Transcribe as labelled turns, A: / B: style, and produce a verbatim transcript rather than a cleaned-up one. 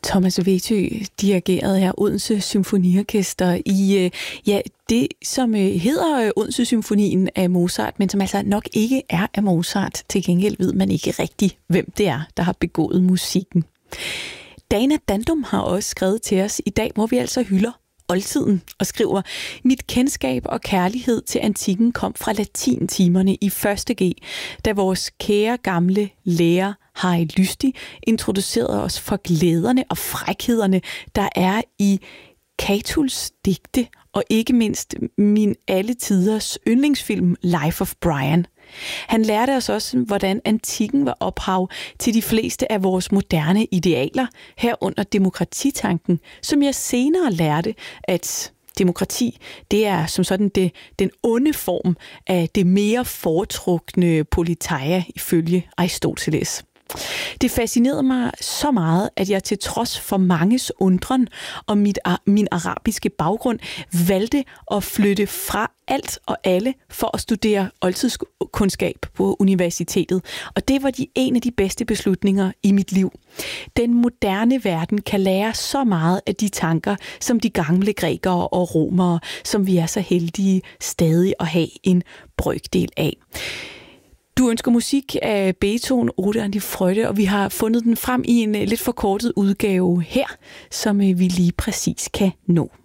A: Thomas Vetø dirigerede her Odense Symfoniorkester i ja, det, som hedder Odense Symfonien af Mozart, men som altså nok ikke er af Mozart. Til gengæld ved man ikke rigtigt, hvem det er, der har begået musikken. Dana Dandum har også skrevet til os. I dag må vi altså hylde oldtiden og skriver: Mit kendskab og kærlighed til antikken kom fra latintimerne i første G, da vores kære gamle lærer Harry Lystig introducerede os for glæderne og frækhederne, der er i Catuls digte, og ikke mindst min alle tiders yndlingsfilm Life of Brian. Han lærte os også, hvordan antikken var ophav til de fleste af vores moderne idealer, herunder demokratitanken, som jeg senere lærte, at demokrati, det er som sådan det, den onde form af det mere foretrukne politeia ifølge Aristoteles. Det fascinerede mig så meget, at jeg til trods for manges undren om mit, min arabiske baggrund valgte at flytte fra alt og alle for at studere oldtidskundskab på universitetet. Og det var de en af de bedste beslutninger i mit liv. Den moderne verden kan lære så meget af de tanker, som de gamle grækere og romere, som vi er så heldige stadig at have en brøkdel af. Du ønsker musik af Beethoven, Ode an die Freude, og vi har fundet den frem i en lidt forkortet udgave her, som vi lige præcis kan nå.